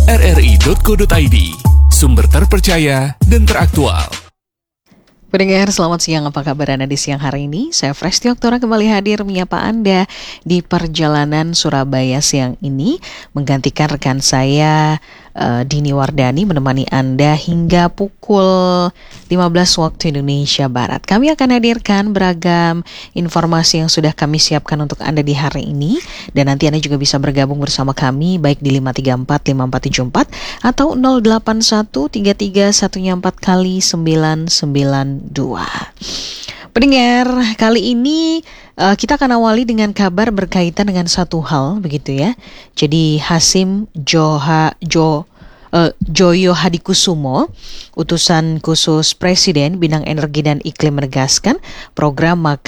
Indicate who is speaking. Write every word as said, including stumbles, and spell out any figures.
Speaker 1: r r i titik co titik i d, sumber terpercaya dan teraktual.
Speaker 2: Pendengar, selamat siang. Apa kabar Anda di siang hari ini? Saya Fresti Oktora kembali hadir menyapa Anda di perjalanan Surabaya siang ini, menggantikan rekan saya uh, Dini Wardani menemani Anda hingga pukul lima belas waktu Indonesia Barat. Kami akan hadirkan beragam informasi yang sudah kami siapkan untuk Anda di hari ini, dan nanti Anda juga bisa bergabung bersama kami baik di lima tiga empat lima empat tujuh empat atau nol delapan satu tiga tiga satu empat kali sembilan sembilan dua. Pendengar, kali ini uh, kita akan awali dengan kabar berkaitan dengan satu hal, begitu ya. Jadi Hasim Joha Jo uh, Joyo Hadikusumo, utusan khusus Presiden bidang energi dan iklim, menegaskan program